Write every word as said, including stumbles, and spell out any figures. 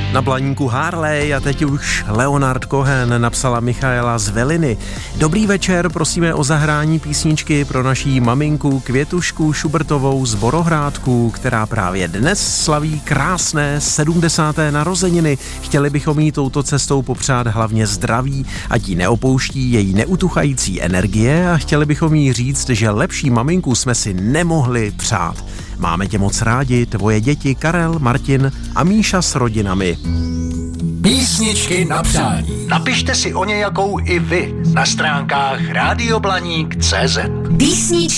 Na Blaníku Harley a teď už Leonard Cohen napsala Michaela z Veliny. Dobrý večer, prosíme o zahrání písničky pro naší maminku Květušku Šubertovou z Borohrádku, která právě dnes slaví krásné sedmdesáté narozeniny. Chtěli bychom jí touto cestou popřát hlavně zdraví, ať jí neopouští její neutuchající energie a chtěli bychom jí říct, že lepší maminku jsme si nemohli přát. Máme tě moc rádi, tvoje děti Karel, Martin a Míša s rodinami. Písničky na přání. Napište si o nějakou i vy na stránkách rádio blaník tečka cé zet. Písničky